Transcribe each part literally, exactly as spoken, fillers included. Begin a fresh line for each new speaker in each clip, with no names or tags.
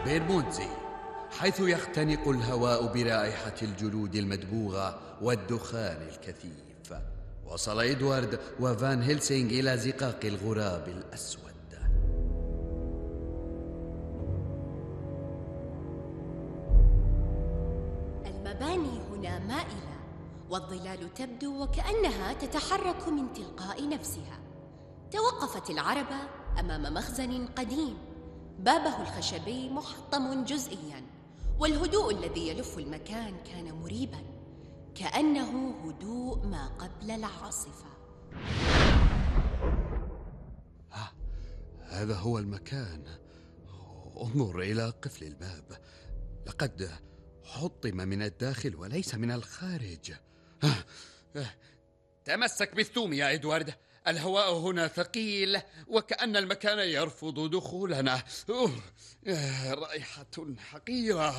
بيرمونتزي، حيث يختنق الهواء برائحة الجلود المدبوغة والدخان الكثيف. وصل إدوارد وفان هيلسينغ إلى زقاق الغراب الأسود.
المباني هنا مائلة، والظلال تبدو وكأنها تتحرك من تلقاء نفسها. توقفت العربة أمام مخزن قديم، بابه الخشبي محطم جزئياً، والهدوء الذي يلف المكان كان مريباً، كأنه هدوء ما قبل العاصفة.
ها، هذا هو المكان. انظر إلى قفل الباب، لقد حطم من الداخل وليس من الخارج. تمسك بالثوم يا إدوارد، الهواء هنا ثقيل وكأن المكان يرفض دخولنا. رائحة حقيرة.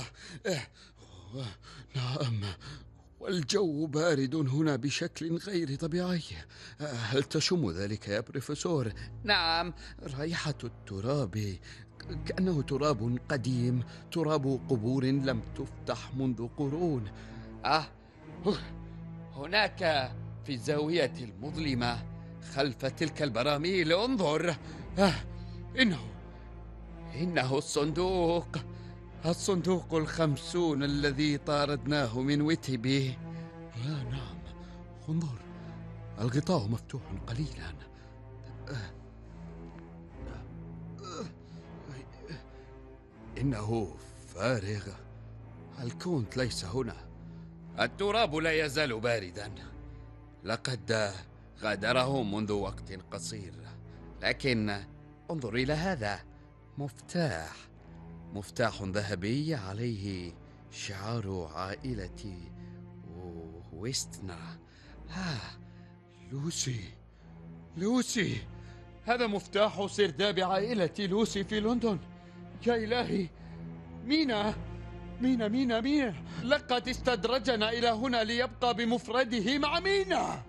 نعم، والجو بارد هنا بشكل غير طبيعي. هل تشم ذلك يا بروفيسور؟ نعم، رائحة التراب، كأنه تراب قديم، تراب قبور لم تفتح منذ قرون. آه هناك في الزاوية المظلمة خلف تلك البراميل، انظر. آه إنه إنه الصندوق الصندوق الخمسون الذي طاردناه من ويتبي. آه نعم، انظر، الغطاء مفتوح قليلا. آه إنه فارغ، الكونت ليس هنا. التراب لا يزال باردا، لقد غادره منذ وقت قصير. لكن انظر إلى هذا، مفتاح مفتاح ذهبي عليه شعار عائلة ويستنا. ها، لوسي لوسي هذا مفتاح سرداب عائلة لوسي في لندن. يا إلهي، مينا مينا مينا مينا لقد استدرجنا إلى هنا ليبقى بمفرده مع مينا.